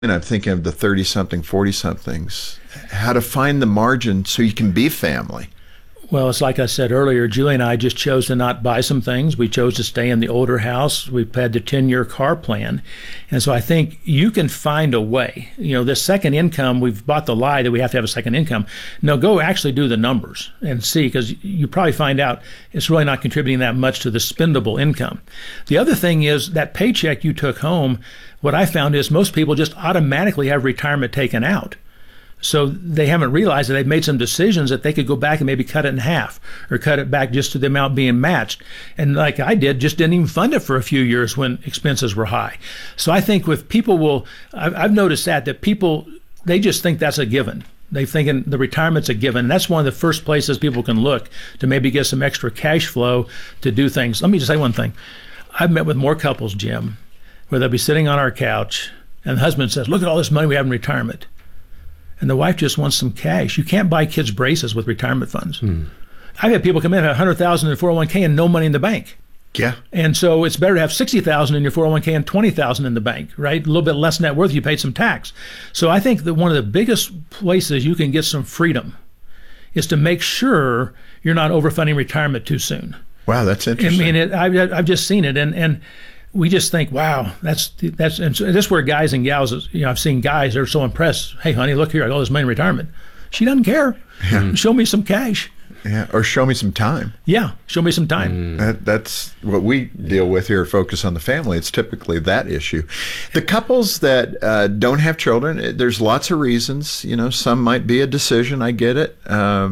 And I'm thinking of the 30-something, 40-somethings, how to find the margin so you can be family. Well, it's like I said earlier, Julie and I just chose to not buy some things. We chose to stay in the older house. We've had the 10-year car plan. And so I think you can find a way. You know, this second income, we've bought the lie that we have to have a second income. No, go actually do the numbers and see, because you probably find out it's really not contributing that much to the spendable income. The other thing is that paycheck you took home, what I found is most people just automatically have retirement taken out. So they haven't realized that they've made some decisions that they could go back and maybe cut it in half or cut it back just to the amount being matched. And like I did, just didn't even fund it for a few years when expenses were high. So I think with people I've noticed that people, they just think that's a given. They think the retirement's a given. And that's one of the first places people can look to maybe get some extra cash flow to do things. Let me just say one thing. I've met with more couples, Jim, where they'll be sitting on our couch and the husband says, look at all this money we have in retirement. And the wife just wants some cash. You can't buy kids braces with retirement funds. I've had people come in and have $100,000 in 401k and no money in the bank. Yeah. And so it's better to have $60,000 in your 401k and $20,000 in the bank, right? A little bit less net worth, you paid some tax. So I think that one of the biggest places you can get some freedom is to make sure you're not overfunding retirement too soon. Wow, that's interesting. I mean, I've just seen it, and we just think, wow, that's and so this is where guys and gals, you know, I've seen guys that are so impressed. Hey, honey, look here, I got all this money in retirement. She doesn't care. Yeah. Show me some cash. Yeah, or show me some time. Yeah, show me some time. That's what we deal with here at Focus on the Family. It's typically that issue. The couples that don't have children, there's lots of reasons. You know, some might be a decision. I get it.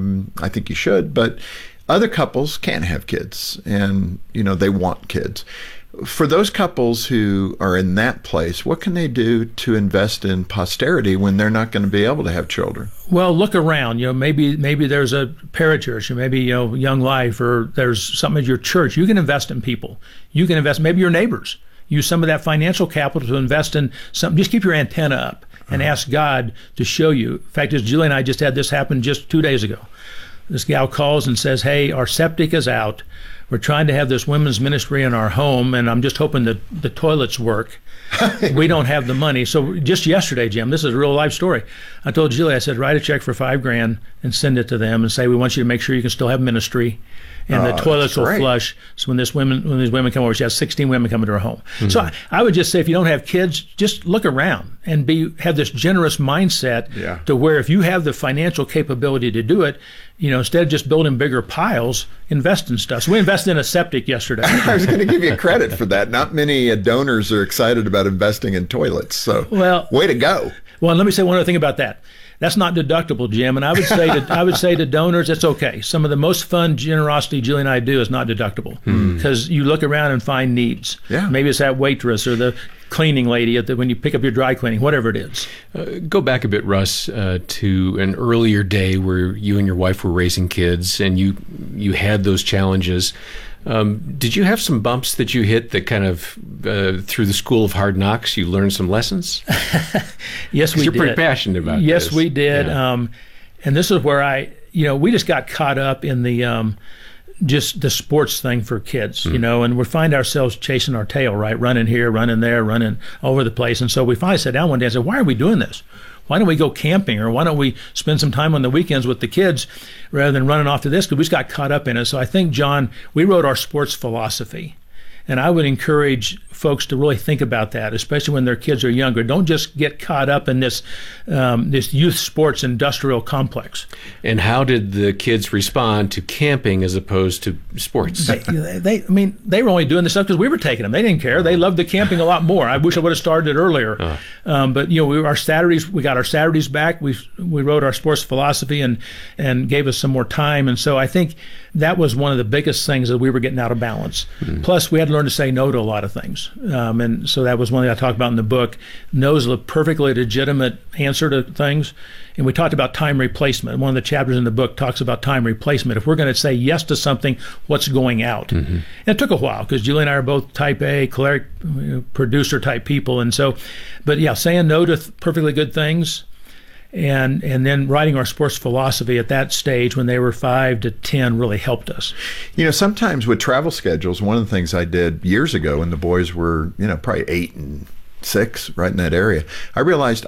I think you should. But other couples can't have kids, and, you know, they want kids. For those couples who are in that place, what can they do to invest in posterity when they're not going to be able to have children? Well, look around. You know, maybe there's a parachurch, or maybe, you know, Young Life, or there's something at your church. You can invest in people. You can invest, maybe your neighbors. Use some of that financial capital to invest in something. Just keep your antenna up and ask God to show you. In fact, as Julie and I just had this happen just 2 days ago. This gal calls and says, hey, our septic is out. We're trying to have this women's ministry in our home, and I'm just hoping that the toilets work. We don't have the money. So just yesterday, Jim, this is a real life story. I told Julie, I said, write a check for $5,000 and send it to them and say, we want you to make sure you can still have ministry. And the toilets will flush. So when these women come over, she has 16 women coming to her home. Mm-hmm. So I would just say, if you don't have kids, just look around and have this generous mindset to where if you have the financial capability to do it, you know, instead of just building bigger piles, invest in stuff. So we invested in a septic yesterday. I was going to give you credit for that. Not many donors are excited about investing in toilets. So way to go. Well, and let me say one other thing about that. That's not deductible, Jim. And I would say to donors, it's okay. Some of the most fun generosity Julie and I do is not deductible, because you look around and find needs. Yeah. Maybe it's that waitress or the cleaning lady when you pick up your dry cleaning, whatever it is. Go back a bit, Russ, to an earlier day where you and your wife were raising kids, and you had those challenges. Did you have some bumps that you hit that kind of, through the school of hard knocks, you learned some lessons? Yes, we did. You're pretty passionate about this. Yes, we did. Yeah. And this is where we just got caught up in the just the sports thing for kids, you know, and we find ourselves chasing our tail, right? Running here, running there, running all over the place. And so we finally sat down one day and said, why are we doing this? Why don't we go camping, or why don't we spend some time on the weekends with the kids rather than running off to this? Because we just got caught up in it. So I think, John, we wrote our sports philosophy. And I would encourage folks to really think about that, especially when their kids are younger. Don't just get caught up in this youth sports industrial complex. And how did the kids respond to camping as opposed to sports? They were only doing this stuff because we were taking them. They didn't care. They loved the camping a lot more. I wish I would have started it earlier. But you know, we got our Saturdays back. We wrote our sports philosophy and gave us some more time. And so I think that was one of the biggest things, that we were getting out of balance. Plus, we had to learn to say no to a lot of things. And so that was one thing I talked about in the book. No is a perfectly legitimate answer to things. And we talked about time replacement. One of the chapters in the book talks about time replacement. If we're going to say yes to something, what's going out? And it took a while, because Julie and I are both type A, choleric, producer type people. And so, but yeah, saying no to perfectly good things. And then writing our sports philosophy at that stage when they were 5 to 10 really helped us. You know, sometimes with travel schedules, one of the things I did years ago when the boys were, you know, probably 8 and 6, right in that area. I realized